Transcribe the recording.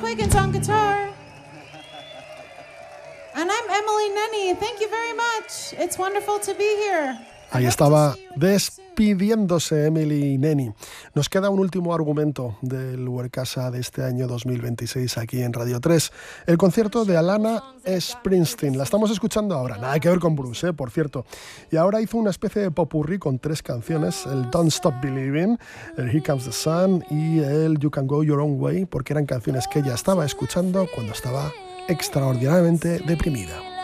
Quiggins on guitar. And I'm Emily Nenny. Thank you very much. It's wonderful to be here. Ahí estaba despidiéndose Emily Nenny. Nos queda un último argumento del Workasa de este año 2026 aquí en Radio 3. El concierto de Alana Springsteen. La estamos escuchando ahora. Nada que ver con Bruce, por cierto. Y ahora hizo una especie de popurrí con 3 canciones. El Don't Stop Believing, el Here Comes the Sun y el You Can Go Your Own Way, porque eran canciones que ella estaba escuchando cuando estaba extraordinariamente deprimida.